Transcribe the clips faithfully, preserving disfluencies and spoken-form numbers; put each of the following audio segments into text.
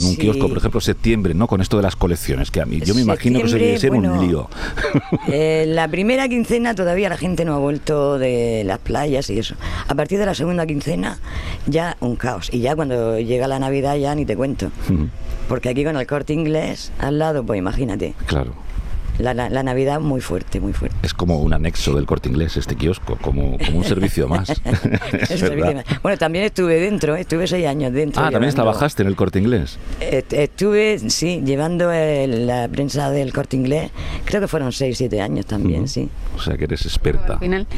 un sí. kiosco, por ejemplo, septiembre, ¿no? Con esto de las colecciones, que a mí yo me imagino que eso debe ser bueno, un lío. Eh, la primera quincena todavía la gente no ha vuelto de las playas y eso. A partir de la segunda quincena ya un caos. Y ya cuando llega la Navidad ya ni te cuento. Uh-huh. Porque aquí con el Corte Inglés al lado, pues imagínate. Claro. La, la, la Navidad muy fuerte, muy fuerte. Es como un anexo del Corte Inglés, este kiosco, como, como un servicio más. Es servicio más. Bueno, también estuve dentro, ¿eh? Estuve seis años dentro. Ah, ¿también llevando, trabajaste en el Corte Inglés? Estuve, sí, llevando el, la prensa del Corte Inglés. Creo que fueron seis, siete años también, uh-huh. sí. O sea que eres experta. Al final,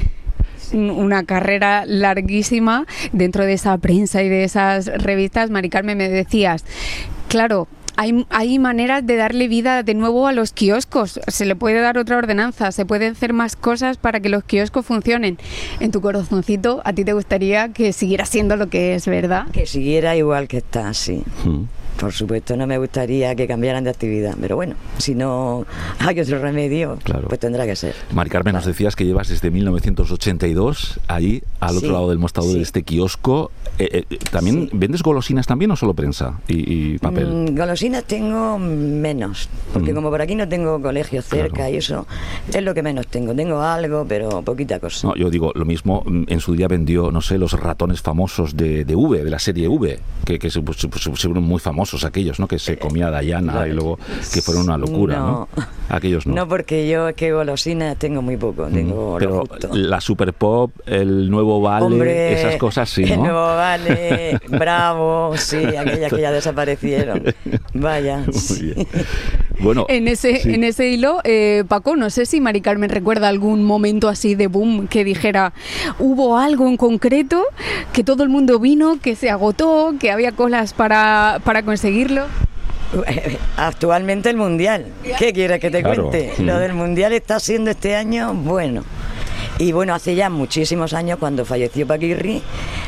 una carrera larguísima dentro de esa prensa y de esas revistas. Mari Carmen, me decías, claro, Hay, hay maneras de darle vida de nuevo a los kioscos. Se le puede dar otra ordenanza, se pueden hacer más cosas para que los kioscos funcionen. En tu corazoncito, ¿a ti te gustaría que siguiera siendo lo que es, verdad? Que siguiera igual que está, sí. Mm. Por supuesto, no me gustaría que cambiaran de actividad, pero bueno, si no hay otro remedio, claro. pues tendrá que ser. Mari Carmen, claro. nos decías que llevas desde mil novecientos ochenta y dos ahí, al otro sí, lado del mostrador sí. de este kiosco. Eh, eh, ¿También sí. vendes golosinas también o solo prensa y, y papel? Mm, golosinas tengo menos, porque mm. como por aquí no tengo colegio cerca claro. y eso, es lo que menos tengo. Tengo algo, pero poquita cosa. No, yo digo, lo mismo, en su día vendió, no sé, los ratones famosos de, de V, de la serie V, que, que se, pues, se fueron muy famosos aquellos, ¿no? Que se comía Dayana y luego que fueron una locura, ¿no? ¿no? Aquellos no. No, porque yo es que golosinas tengo muy poco, tengo mm, pero lo justo. La Super Pop, el nuevo Vale, Hombre, esas cosas sí, ¿no? El nuevo Vale, Bravo, sí, aquellas que ya desaparecieron. Vaya. Muy sí. bien. Bueno, en ese, sí. en ese hilo, eh, Paco, no sé si Mari Carmen recuerda algún momento así de boom que dijera, hubo algo en concreto, que todo el mundo vino, que se agotó, que había colas para, para conseguirlo. Actualmente el Mundial. ¿Qué quieres que te claro. cuente? Mm. Lo del Mundial está siendo este año bueno. Y bueno, hace ya muchísimos años, cuando falleció Paquirri,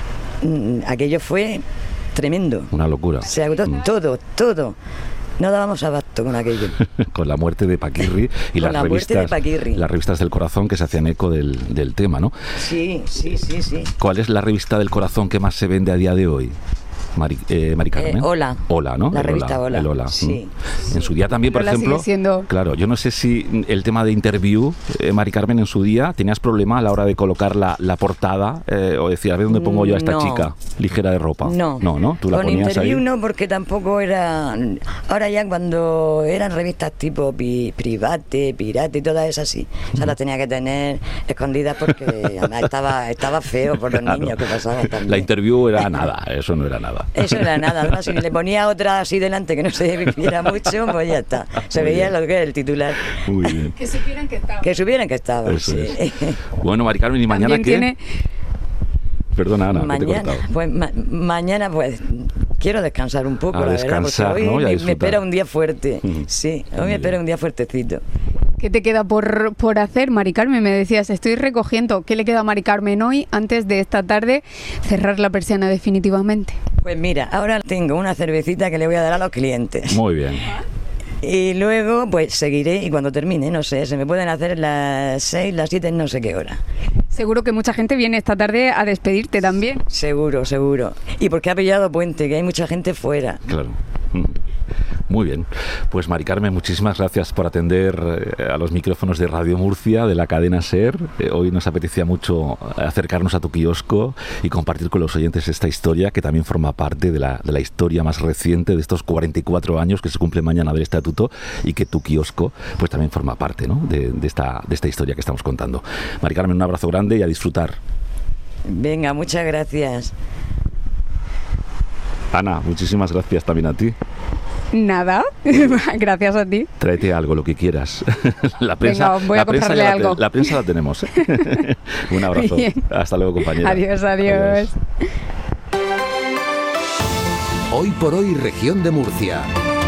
aquello fue tremendo. Una locura. Se agotó mm. todo, todo. No dábamos abasto con aquello. Con la muerte de Paquirri y las la revistas, de las revistas del corazón que se hacían eco del, del tema, ¿no? Sí, sí, sí, sí. ¿Cuál es la revista del corazón que más se vende a día de hoy? Mari, eh, Mari Carmen. Eh, Hola. Hola, ¿no? La el revista Hola. El Hola. Sí. Mm. En su día también, por Hola ejemplo. Sigue siendo... Claro, yo no sé si el tema de Interview, eh, Mari Carmen, en su día, ¿tenías problema a la hora de colocar la, la portada? Eh, o decías, a ver dónde pongo yo a esta no. chica ligera de ropa. No. No, ¿no? Tú la Con ponías Interview ahí. no, porque tampoco era. Ahora ya cuando eran revistas tipo pi, Private, Pirate y todas esas, sí. O sea, las tenía que tener escondidas porque además estaba, estaba feo por los claro. niños que pasaban también. La Interview era nada, eso no era nada. Eso era nada. Además, si le ponía otra así delante que no se viera mucho, pues ya está. Se Muy veía bien. Lo que era el titular. Muy bien. Que supieran que estaba. Que supieran que estaba. Eso sí. es. Bueno, Mari Carmen, ¿y mañana qué? Tiene... Perdona, Ana, mañana, que te he cortado. Pues ma- mañana, pues quiero descansar un poco, a la descansar, verdad, porque hoy ¿no? me, me espera un día fuerte. Mm. Sí, hoy Muy me espera bien. un día fuertecito. ¿Qué te queda por, por hacer, Mari Carmen? Me decías, estoy recogiendo. ¿Qué le queda a Mari Carmen hoy, antes de esta tarde, cerrar la persiana definitivamente? Pues mira, ahora tengo una cervecita que le voy a dar a los clientes. Muy bien. Y luego, pues seguiré y cuando termine, no sé, se me pueden hacer las seis, las siete, no sé qué hora. Seguro que mucha gente viene esta tarde a despedirte también. Seguro, seguro. Y porque ha pillado puente, que hay mucha gente fuera. Claro. Muy bien. Pues Mari Carmen, muchísimas gracias por atender eh, a los micrófonos de Radio Murcia, de la cadena SER. Eh, hoy nos apetecía mucho acercarnos a tu kiosco y compartir con los oyentes esta historia que también forma parte de la, de la historia más reciente de estos cuarenta y cuatro años que se cumple mañana del estatuto y que tu kiosco pues también forma parte, ¿no? de, de, esta, de esta historia que estamos contando. Mari Carmen, un abrazo grande y a disfrutar. Venga, muchas gracias. Ana, muchísimas gracias también a ti. Nada, gracias a ti. Tráete algo, lo que quieras. La prensa, Venga, voy a la prensa comprarle la, algo. La prensa la tenemos. Un abrazo. Bien. Hasta luego, compañera. Adiós, adiós, adiós. Hoy por hoy, región de Murcia.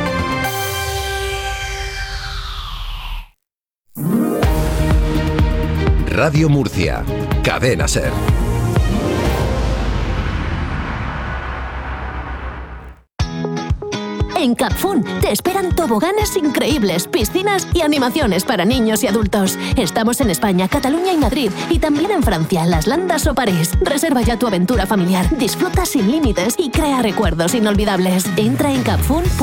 Radio Murcia, Cadena SER. En Capfun te esperan toboganes increíbles, piscinas y animaciones para niños y adultos. Estamos en España, Cataluña y Madrid, y también en Francia, Las Landas o París. Reserva ya tu aventura familiar, disfruta sin límites y crea recuerdos inolvidables. Entra en Capfun.